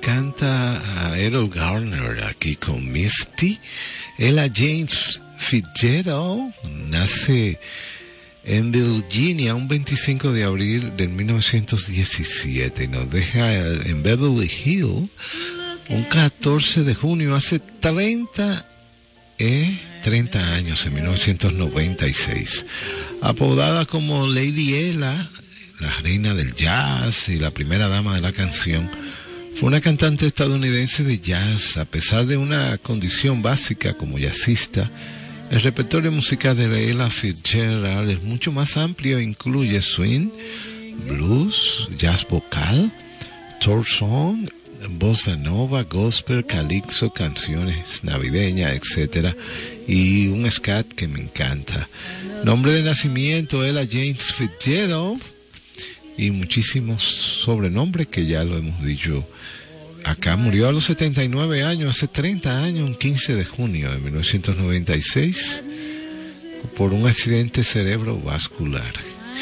canta a Errol Garner aquí con Misty. Ella James Fitzgerald nace en Virginia un 25 de abril de 1917 y nos deja en Beverly Hills un 14 de junio, hace 30 años, en 1996. Apodada como Lady Ella, la reina del jazz y la primera dama de la canción, fue una cantante estadounidense de jazz. A pesar de una condición básica como jazzista, el repertorio musical de Ella Fitzgerald es mucho más amplio e incluye swing, blues, jazz vocal, tour song, bossa nova, gospel, calipso, canciones navideñas, etc. Y un scat que me encanta. Nombre de nacimiento, Ella James Fitzgerald, y muchísimos sobrenombres que ya lo hemos dicho acá. Murió a los 79 años, hace 30 años, un 15 de junio de 1996, por un accidente cerebrovascular.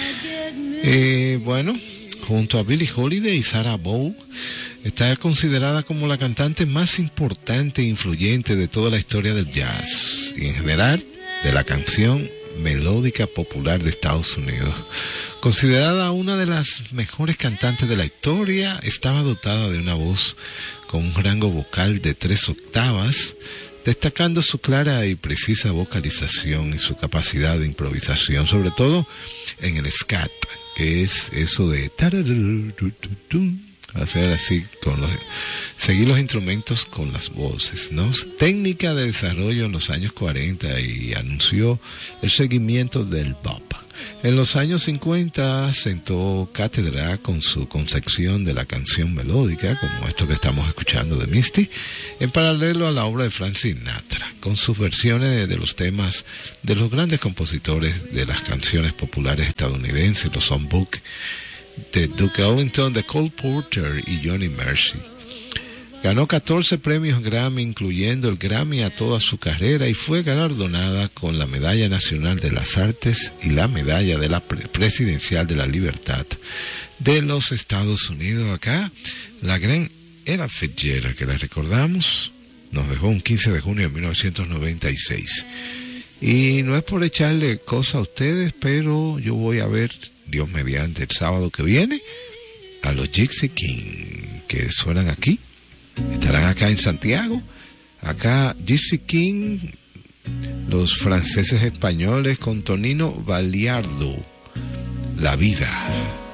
Bueno, junto a Billie Holiday y Sarah Vaughan, está considerada como la cantante más importante e influyente de toda la historia del jazz y en general de la canción melódica popular de Estados Unidos. Considerada una de las mejores cantantes de la historia, estaba dotada de una voz con un rango vocal de 3 octavas, destacando su clara y precisa vocalización y su capacidad de improvisación, sobre todo en el scat, que es eso de hacer así, seguir los instrumentos con las voces, ¿no? Técnica de desarrollo en los años 40 y anunció el seguimiento del bop. En los años 50 sentó cátedra con su concepción de la canción melódica, como esto que estamos escuchando de Misty, en paralelo a la obra de Frank Sinatra, con sus versiones de los temas de los grandes compositores de las canciones populares estadounidenses, los songbook de Duke Ellington, de Cole Porter y Johnny Mercer. Ganó 14 premios Grammy, incluyendo el Grammy a toda su carrera, y fue galardonada con la Medalla Nacional de las Artes y la Medalla de la Presidencial de la Libertad de los Estados Unidos. Acá, la gran Ella Fitzgerald, que la recordamos, nos dejó un 15 de junio de 1996. Y no es por echarle cosas a ustedes, pero yo voy a ver, Dios mediante, el sábado que viene, a los Gypsy King, que suenan aquí. Estarán acá en Santiago. Acá Gypsy King, los franceses españoles con Tonino Baliardo, La Vida.